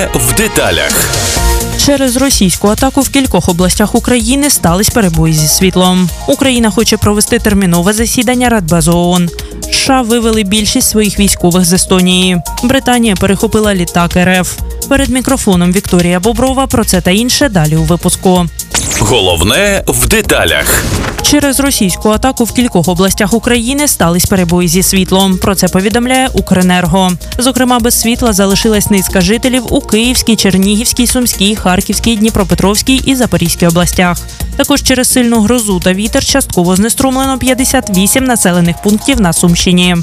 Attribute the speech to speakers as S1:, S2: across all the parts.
S1: в деталях.
S2: Через російську атаку в кількох областях України стались перебої зі світлом. Україна хоче провести термінове засідання Радбезу ООН. США вивели більшість своїх військових з Естонії. Британія перехопила літак РФ. Перед мікрофоном Вікторія Боброва. Про це та інше далі у випуску.
S1: Головне в деталях.
S2: Через російську атаку в кількох областях України стались перебої зі світлом. Про це повідомляє Укренерго. Зокрема, без світла залишилась низка жителів у Київській, Чернігівській, Сумській, Харківській, Дніпропетровській і Запорізькій областях. Також через сильну грозу та вітер частково знеструмлено 58 населених пунктів на Сумщині.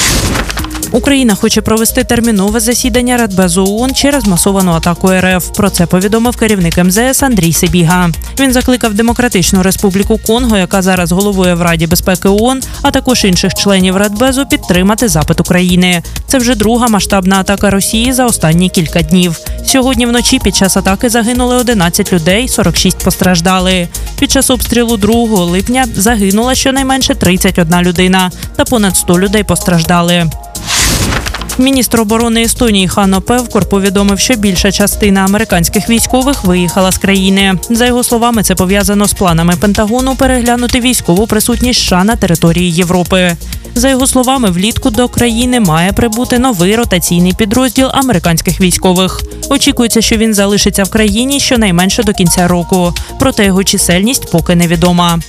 S2: Україна хоче провести термінове засідання Радбезу ООН через масовану атаку РФ. Про це повідомив керівник МЗС Андрій Сибіга. Він закликав Демократичну Республіку Конго, яка зараз головує в Раді безпеки ООН, а також інших членів Радбезу підтримати запит України. Це вже друга масштабна атака Росії за останні кілька днів. Сьогодні вночі під час атаки загинули 11 людей, 46 постраждали. Під час обстрілу 2 липня загинула щонайменше 31 людина та понад 100 людей постраждали. Міністр оборони Естонії Хано Певкур повідомив, що більша частина американських військових виїхала з країни. За його словами, це пов'язано з планами Пентагону переглянути військову присутність США на території Європи. За його словами, влітку до країни має прибути новий ротаційний підрозділ американських військових. Очікується, що він залишиться в країні щонайменше до кінця року. Проте його чисельність поки невідома.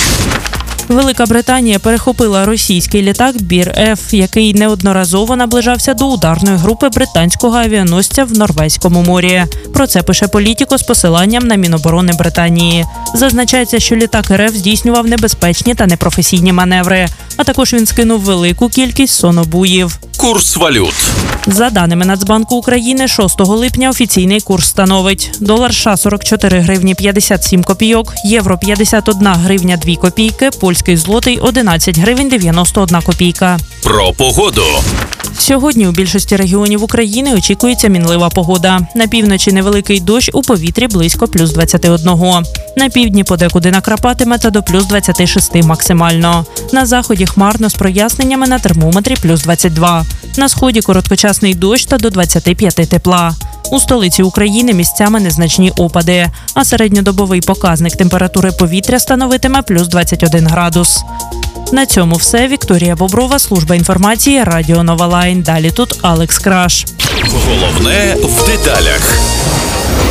S2: Велика Британія перехопила російський літак Бір-Ф, який неодноразово наближався до ударної групи британського авіаносця в Норвезькому морі. Про це пише Політіко з посиланням на Міноборони Британії. Зазначається, що літак РФ здійснював небезпечні та непрофесійні маневри, а також він скинув велику кількість сонобуїв.
S1: Курс валют.
S2: За даними Нацбанку України, 6 липня офіційний курс становить: долар США – 44 гривні 57 копійок, євро – 51 гривня 2 копійки, польський злотий – 11 гривень 91 копійка.
S1: Про погоду.
S2: Сьогодні у більшості регіонів України очікується мінлива погода. На півночі невеликий дощ, у повітрі близько плюс 21. На півдні подекуди накрапатиме та до плюс 26 максимально. На заході хмарно з проясненнями, на термометрі плюс 22. На сході короткочасний дощ та до 25 тепла. У столиці України місцями незначні опади, а середньодобовий показник температури повітря становитиме плюс 21 градус. На цьому все. Вікторія Боброва, служба інформації, Радіо Нова Лайн. Далі тут Алекс Краш.
S1: Головне в деталях.